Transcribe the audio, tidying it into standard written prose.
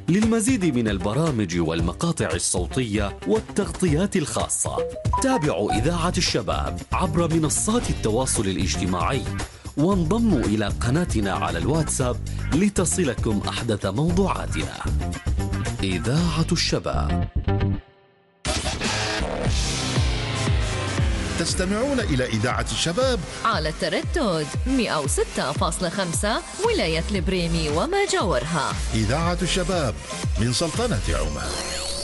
للمزيد من البرامج والمقاطع الصوتية والتغطيات الخاصة تابعوا إذاعة الشباب عبر منصات التواصل الاجتماعي، وانضموا إلى قناتنا على الواتساب لتصلكم أحدث موضوعاتنا. إذاعة الشباب. تستمعون إلى إذاعة الشباب على التردد 106.5 ولاية البريمي وما جاورها. إذاعة الشباب من سلطنة عمان.